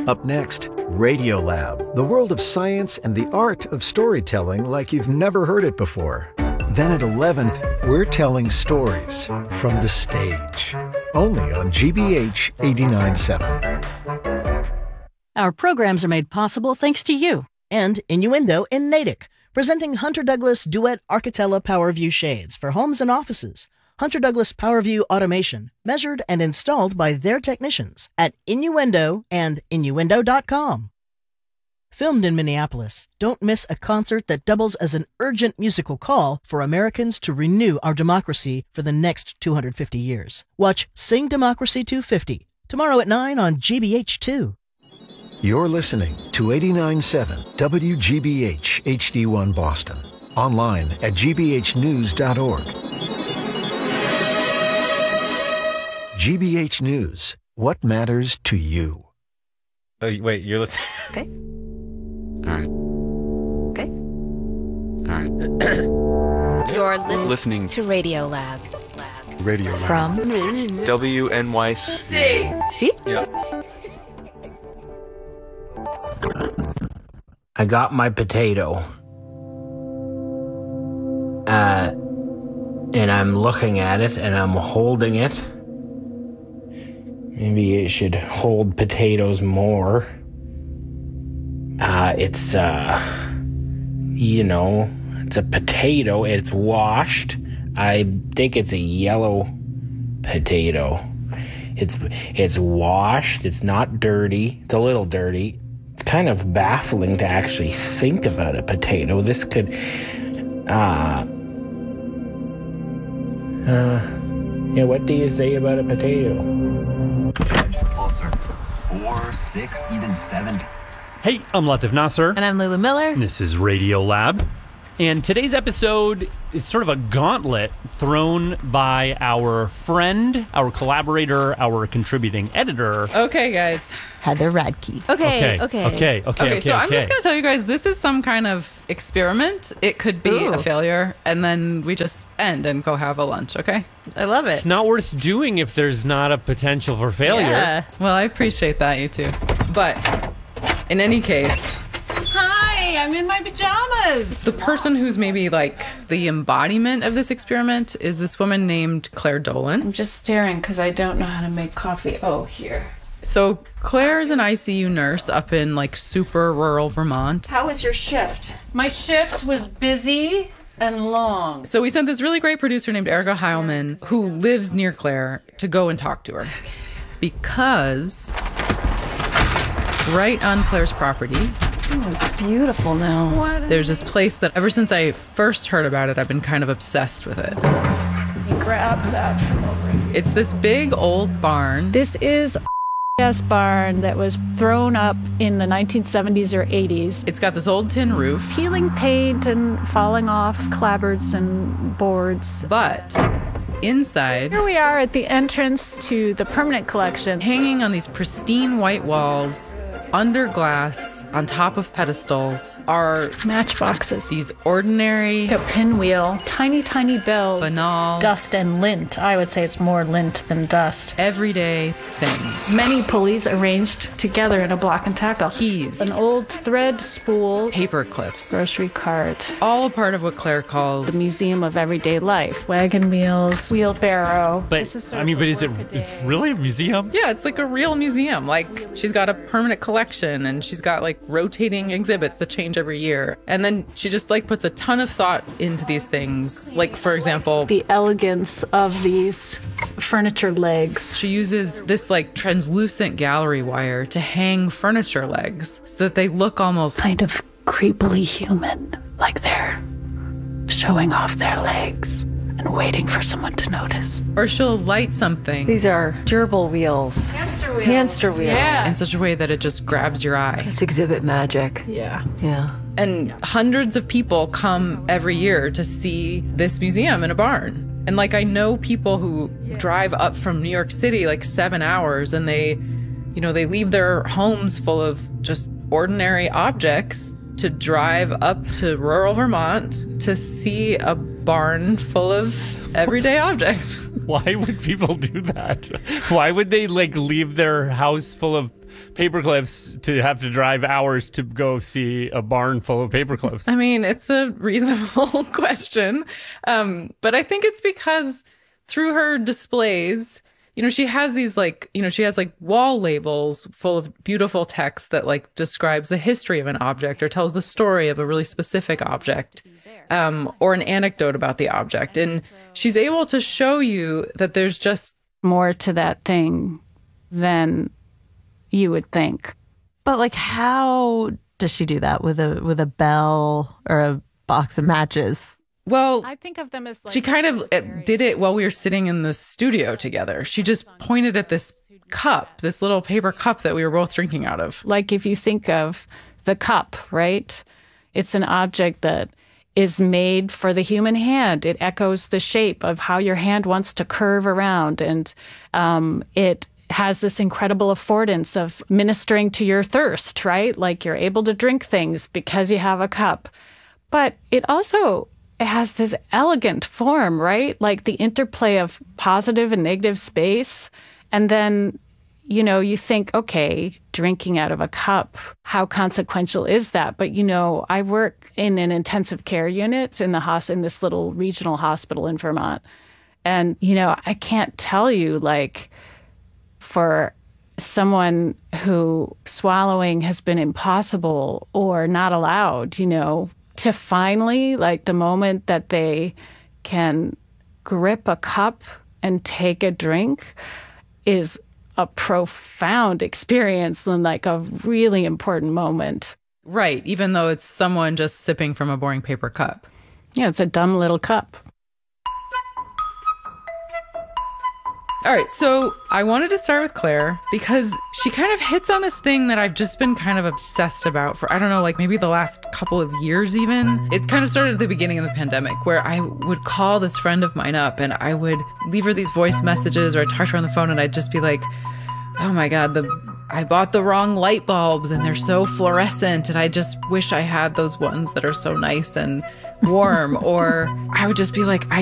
Up next, Radiolab, the world of science and the art of storytelling like you've never heard it before. Then at 11, we're telling stories from the stage. Only on GBH 89.7. Our programs are made possible thanks to you. And Innuendo in Natick, presenting Hunter Douglas Duet Architella PowerView shades for homes and offices. Hunter Douglas PowerView automation, measured and installed by their technicians at Innuendo and Innuendo.com. Filmed in Minneapolis, don't miss a concert that doubles as an urgent musical call for Americans to renew our democracy for the next 250 years. Watch Sing Democracy 250, tomorrow at 9 on GBH2. You're listening to 89.7 WGBH HD1 Boston. Online at gbhnews.org. GBH News. What matters to you? Oh, wait, you're listening. Okay. All right. Okay. All right. You're Listening to Radio Lab. Radio Lab. From WNYC. See? Yeah. I got my potato. And I'm looking at it and I'm holding it. Maybe it should hold potatoes more. It's a potato. It's washed. I think it's a yellow potato. It's washed. It's not dirty. It's a little dirty. It's kind of baffling to actually think about a potato. This could, what do you say about a potato? Pulitzer. 4, 6, even 7. Hey, I'm Latif Nasser. And I'm Lulu Miller. And this is Radio Lab. And today's episode is sort of a gauntlet thrown by our friend, our collaborator, our contributing editor. Okay, guys. Heather Radke. Okay. So I'm just going to tell you guys, this is some kind of experiment. It could be a failure, and then we just end and go have a lunch, okay? I love it. It's not worth doing if there's not a potential for failure. Yeah. Well, I appreciate that, you two. But in any case... Hi, I'm in my pajamas. The person who's maybe like the embodiment of this experiment is this woman named Claire Dolan. I'm just staring because I don't know how to make coffee. Oh, here. So Claire is an ICU nurse up in like super rural Vermont. How was your shift? My shift was busy and long. So we sent this really great producer named Erica Heilman, who lives near Claire, to go and talk to her. Because right on Claire's property... Oh, it's beautiful now. There's this place that ever since I first heard about it, I've been kind of obsessed with it. You grab that from over here. It's this big old barn. This is a barn that was thrown up in the 1970s or 80s. It's got this old tin roof. Peeling paint and falling off clapboards and boards. But inside... Here we are at the entrance to the permanent collection. Hanging on these pristine white walls, under glass, on top of pedestals, are matchboxes. These ordinary... A pinwheel, tiny, tiny bells. Banal. Dust and lint. I would say it's more lint than dust. Everyday things. Many pulleys arranged together in a block and tackle. Keys. An old thread spool. Paper clips. Grocery cart. All a part of what Claire calls... the Museum of Everyday Life. Wagon wheels, wheelbarrow. But, it's really a museum? Yeah, it's like a real museum. Like, she's got a permanent collection, and she's got, like, rotating exhibits that change every year. And then she just like puts a ton of thought into these things. Like, for example, the elegance of these furniture legs. She uses this like translucent gallery wire to hang furniture legs so that they look almost kind of creepily human, like they're showing off their legs and waiting for someone to notice. Or she'll light something. These are gerbil wheels. Hamster wheels. Hamster wheels. Yeah. In such a way that it just grabs your eye. It's exhibit magic. Yeah. And hundreds of people come every year to see this museum in a barn. And like, I know people who drive up from New York City like 7 hours, and they leave their homes full of just ordinary objects to drive up to rural Vermont to see a barn full of everyday objects. Why would people do that? Why would they like leave their house full of paper clips to have to drive hours to go see a barn full of paper clips? I mean, it's a reasonable question. But I think it's because through her displays, she has these she has wall labels full of beautiful text that describes the history of an object or tells the story of a really specific object, or an anecdote about the object. And she's able to show you that there's just more to that thing than you would think. But how does she do that with a bell or a box of matches? Well, I think of them as she kind of did it while we were sitting in the studio together. She just pointed at this cup, this little paper cup that we were both drinking out of. If you think of the cup, right? It's an object that is made for the human hand. It echoes the shape of how your hand wants to curve around. And it has this incredible affordance of ministering to your thirst, right? You're able to drink things because you have a cup. But it also has this elegant form, right? The interplay of positive and negative space. And then, you think, okay, drinking out of a cup, how consequential is that? But, I work in an intensive care unit in this little regional hospital in Vermont. And, I can't tell you, for someone who swallowing has been impossible or not allowed, to finally, the moment that they can grip a cup and take a drink is a profound experience and a really important moment. Right, even though it's someone just sipping from a boring paper cup. Yeah, it's a dumb little cup. All right, so I wanted to start with Claire because she kind of hits on this thing that I've just been kind of obsessed about for, I don't know, maybe the last couple of years even. It kind of started at the beginning of the pandemic where I would call this friend of mine up and I would leave her these voice messages or I'd talk to her on the phone and I'd just be like, oh my God, I bought the wrong light bulbs and they're so fluorescent and I just wish I had those ones that are so nice and warm. Or I would just be like, I